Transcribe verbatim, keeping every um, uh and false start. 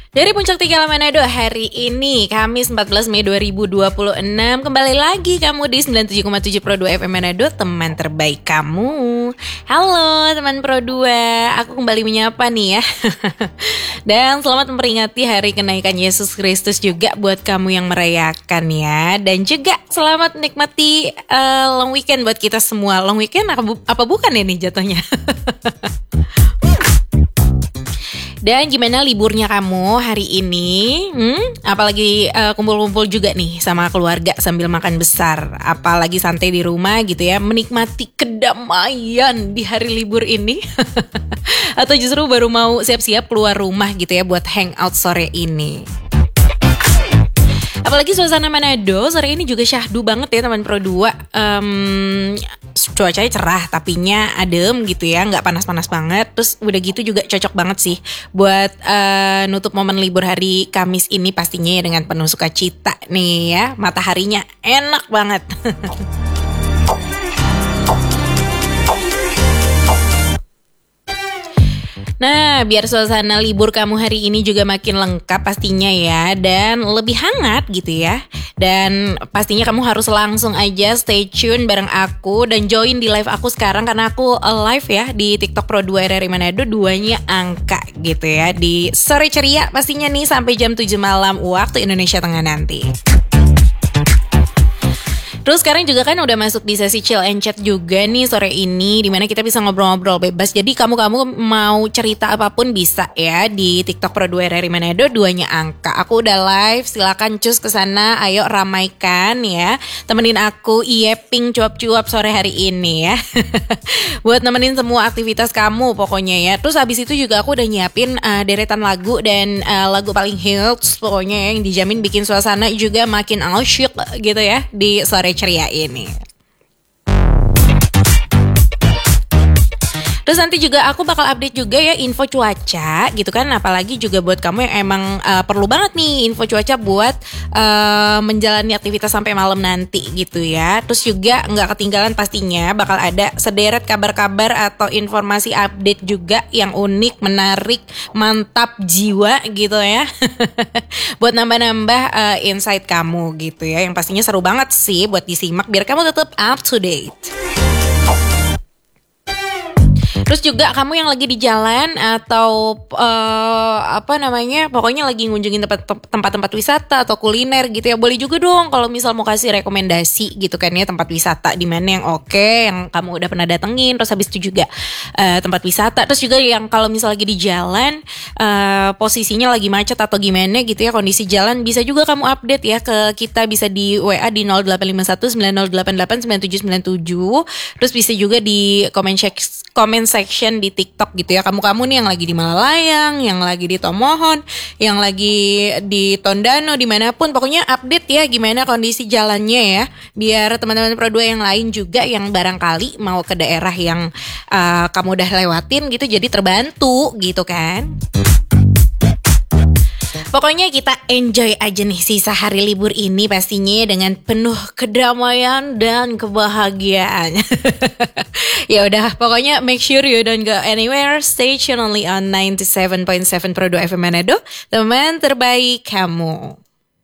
Dari Puncak Tiga Manado hari ini Kamis empat belas Mei dua ribu dua puluh enam. Kembali lagi kamu di sembilan puluh tujuh koma tujuh Pro dua F M Manado, teman terbaik kamu. Halo teman Pro dua, aku kembali menyapa nih ya. Dan selamat memperingati hari kenaikan Yesus Kristus juga buat kamu yang merayakan ya. Dan juga selamat menikmati uh, long weekend buat kita semua. Long weekend apa, bu- apa bukan ya nih jatuhnya? Dan gimana liburnya kamu hari ini? Hmm? Apalagi uh, kumpul-kumpul juga nih sama keluarga sambil makan besar. Apalagi santai di rumah gitu ya, menikmati kedamaian di hari libur ini. Atau justru baru mau siap-siap keluar rumah gitu ya buat hangout sore ini. Apalagi suasana Manado sore ini juga syahdu banget ya teman Pro dua. um, Cuacanya cerah tapinya adem gitu ya, gak panas-panas banget. Terus udah gitu juga cocok banget sih buat uh, nutup momen libur hari Kamis ini pastinya ya dengan penuh sukacita nih ya. Mataharinya enak banget. Nah, biar suasana libur kamu hari ini juga makin lengkap pastinya ya, dan lebih hangat gitu ya. Dan pastinya kamu harus langsung aja stay tune bareng aku dan join di live aku sekarang, karena aku live ya di TikTok Pro dua R R I Manado, duanya angka gitu ya. Di sore ceria pastinya nih sampai jam tujuh malam waktu Indonesia Tengah nanti. Terus sekarang juga kan udah masuk di sesi chill and chat juga nih sore ini, dimana kita bisa ngobrol-ngobrol bebas. Jadi kamu-kamu mau cerita apapun bisa ya di TikTok Pro dua R R I Manado, duanya angka. Aku udah live, silakan cus ke sana, ayo ramaikan ya. Temenin aku ieping cuap-cuap sore hari ini ya. Buat nemenin semua aktivitas kamu pokoknya ya. Terus habis itu juga aku udah nyiapin uh, deretan lagu dan uh, lagu paling hits pokoknya ya, yang dijamin bikin suasana juga makin asyik gitu ya di sore ceria ini. Terus nanti juga aku bakal update juga ya info cuaca gitu kan. Apalagi juga buat kamu yang emang uh, perlu banget nih info cuaca buat uh, menjalani aktivitas sampai malam nanti gitu ya. Terus juga gak ketinggalan pastinya bakal ada sederet kabar-kabar atau informasi update juga yang unik, menarik, mantap jiwa gitu ya. Buat nambah-nambah uh, insight kamu gitu ya, yang pastinya seru banget sih buat disimak biar kamu tetap up to date. Terus juga kamu yang lagi di jalan atau uh, apa namanya, pokoknya lagi ngunjungin tempat, tempat-tempat wisata atau kuliner gitu ya, boleh juga dong kalau misal mau kasih rekomendasi gitu kan ya, tempat wisata di mana yang oke, yang kamu udah pernah datengin. Terus habis itu juga uh, tempat wisata. Terus juga yang kalau misal lagi di jalan uh, posisinya lagi macet atau gimana gitu ya kondisi jalan, bisa juga kamu update ya ke kita, bisa di W A di nol delapan lima satu sembilan nol delapan delapan sembilan tujuh sembilan tujuh. Terus bisa juga di comment section, comment section di TikTok gitu ya. Kamu-kamu nih yang lagi di Malalayang, yang lagi di Tomohon, yang lagi di Tondano, dimanapun pokoknya update ya gimana kondisi jalannya ya, biar teman-teman Pro dua yang lain juga yang barangkali mau ke daerah yang uh, kamu udah lewatin gitu jadi terbantu gitu kan. Pokoknya kita enjoy aja nih sisa hari libur ini pastinya dengan penuh kedamaian dan kebahagiaan. Ya udah, pokoknya make sure you don't go anywhere. Stay tune only on ninety-seven point seven Pro dua F M Manado, teman terbaik kamu.